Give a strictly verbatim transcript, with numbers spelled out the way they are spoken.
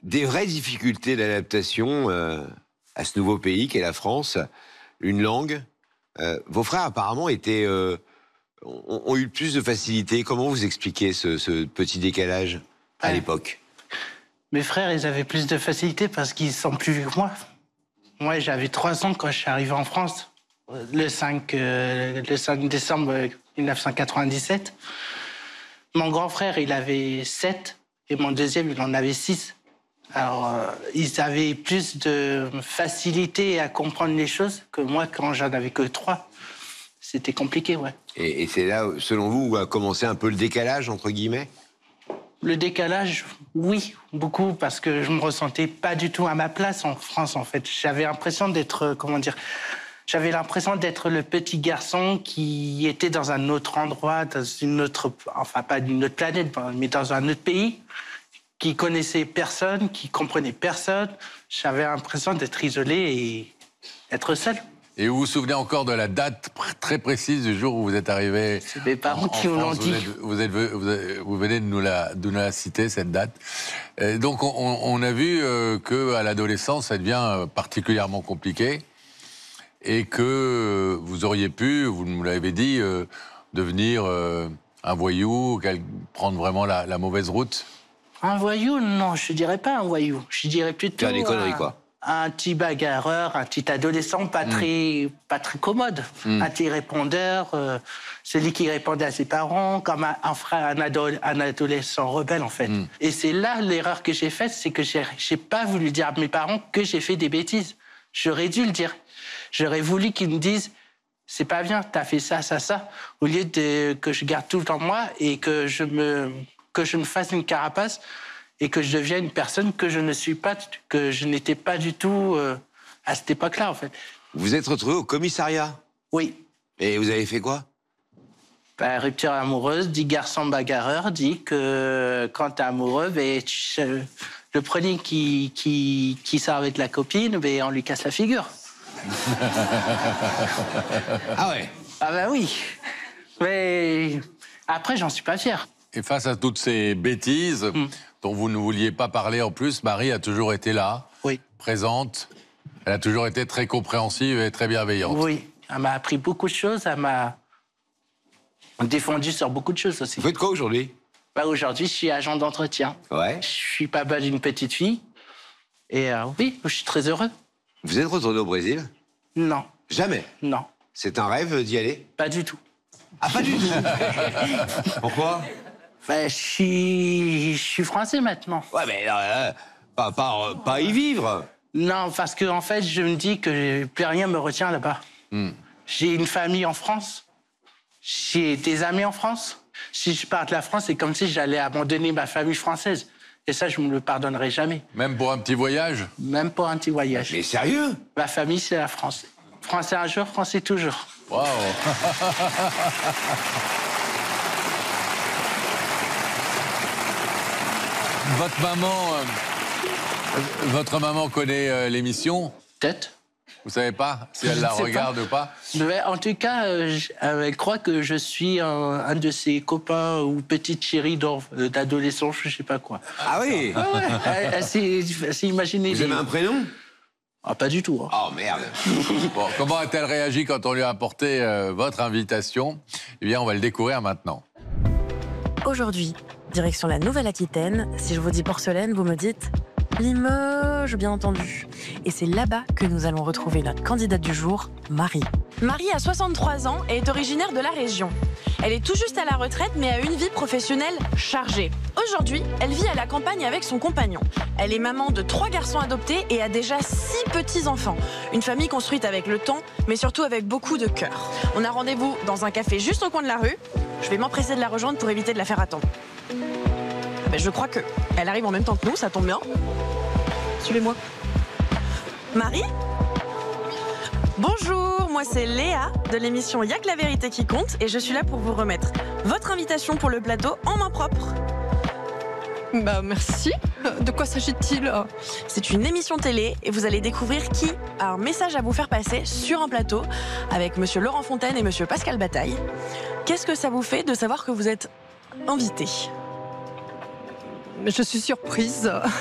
des vraies difficultés d'adaptation euh, à ce nouveau pays qu'est la France, une langue. Euh, vos frères apparemment étaient, euh, ont, ont eu plus de facilité. Comment vous expliquez ce, ce petit décalage à ouais. l'époque? Mes frères, ils avaient plus de facilité parce qu'ils sont plus vieux que moi. Moi, j'avais trois ans quand je suis arrivé en France, le cinq, euh, le cinq décembre mille neuf cent quatre-vingt-dix-sept. Mon grand frère, il avait sept et mon deuxième, il en avait six. Alors, euh, ils avaient plus de facilité à comprendre les choses que moi quand j'en avais que trois. C'était compliqué, ouais. Et, et c'est là, selon vous, où a commencé un peu le décalage, entre guillemets? Le décalage, oui, beaucoup, parce que je me ressentais pas du tout à ma place en France, en fait. J'avais l'impression d'être, comment dire, j'avais l'impression d'être le petit garçon qui était dans un autre endroit, dans une autre, enfin pas d'une autre planète, mais dans un autre pays, qui connaissait personne, qui comprenait personne. J'avais l'impression d'être isolé et d'être seul. Et vous vous souvenez encore de la date très précise du jour où vous êtes arrivé? C'est mes parents en, qui en me l'ont France. dit. Vous, êtes, vous, êtes, vous, êtes, vous venez de nous la, de nous la citer, cette date. Et donc, on, on a vu euh, qu'à l'adolescence, ça devient particulièrement compliqué et que vous auriez pu, vous nous l'avez dit, euh, devenir euh, un voyou, prendre vraiment la, la mauvaise route. Un voyou, non, je dirais pas un voyou. Je dirais plutôt... Faire des conneries, un... quoi. Un petit bagarreur, un petit adolescent pas, mmh. très, pas très commode, mmh. un petit répondeur, euh, celui qui répondait à ses parents, comme un, un frère, un, adol, un adolescent rebelle, en fait. Mmh. Et c'est là l'erreur que j'ai faite, c'est que j'ai, j'ai pas voulu dire à mes parents que j'ai fait des bêtises. J'aurais dû le dire. J'aurais voulu qu'ils me disent, c'est pas bien, t'as fait ça, ça, ça, au lieu de que je garde tout le temps moi et que je me, que je me fasse une carapace. Et que je devienne une personne que je ne suis pas, que je n'étais pas du tout euh, à cette époque-là, en fait. Vous êtes retrouvé au commissariat? Oui. Et vous avez fait quoi? Ben, rupture amoureuse, dit garçon bagarreur, dit que quand t'es amoureux, ben, tu, euh, le premier qui, qui, qui sort avec la copine, ben, on lui casse la figure. Ah ouais? Ah ben oui. Mais après, j'en suis pas fier. Et face à toutes ces bêtises... Mmh. dont vous ne vouliez pas parler en plus, Marie a toujours été là, oui. présente. Elle a toujours été très compréhensive et très bienveillante. Oui, elle m'a appris beaucoup de choses, elle m'a défendu sur beaucoup de choses aussi. Vous faites quoi aujourd'hui? Bah, aujourd'hui, je suis agent d'entretien. Ouais. Je suis papa d'une petite fille. Et euh, oui, je suis très heureux. Vous êtes retourné au Brésil? Non. Jamais? Non. C'est un rêve d'y aller? Pas du tout. Ah, pas du tout? Pourquoi? Ben, je suis... je suis français maintenant. Ouais, mais euh, pas, pas, pas y vivre. Non, parce que en fait, je me dis que plus rien me retient là-bas. Mm. J'ai une famille en France. J'ai des amis en France. Si je pars de la France, c'est comme si j'allais abandonner ma famille française. Et ça, je ne me le pardonnerai jamais. Même pour un petit voyage? Même pour un petit voyage. Mais sérieux? Ma famille, c'est la France. Français un jour, français toujours. Waouh. Votre maman, euh, votre maman connaît euh, l'émission? Peut-être. Vous savez pas si elle la regarde pas. ou pas? Mais en tout cas, euh, elle croit que je suis un, un de ses copains ou petite chérie d'adolescent, je sais pas quoi. Ah oui? Ah ouais. Elle, elle s'est imaginée. Vous avez un prénom? Ah, pas du tout. Hein. Oh merde. Bon, comment a-t-elle réagi quand on lui a apporté euh, votre invitation? Eh bien, on va le découvrir maintenant. Aujourd'hui, direction la Nouvelle-Aquitaine. Si je vous dis porcelaine, vous me dites Limoges, bien entendu. Et c'est là-bas que nous allons retrouver notre candidate du jour, Marie. Marie a soixante-trois ans et est originaire de la région. Elle est tout juste à la retraite, mais a une vie professionnelle chargée. Aujourd'hui, elle vit à la campagne avec son compagnon. Elle est maman de trois garçons adoptés et a déjà six petits-enfants. Une famille construite avec le temps, mais surtout avec beaucoup de cœur. On a rendez-vous dans un café juste au coin de la rue. Je vais m'empresser de la rejoindre pour éviter de la faire attendre. Ben, je crois qu'elle arrive en même temps que nous, ça tombe bien. Suivez-moi. Marie ? Bonjour, moi c'est Léa de l'émission Y'a que la vérité qui compte et je suis là pour vous remettre votre invitation pour le plateau en main propre. Bah merci. De quoi s'agit-il? C'est une émission télé et vous allez découvrir qui a un message à vous faire passer sur un plateau avec monsieur Laurent Fontaine et monsieur Pascal Bataille. Qu'est-ce que ça vous fait de savoir que vous êtes invité? Je suis surprise.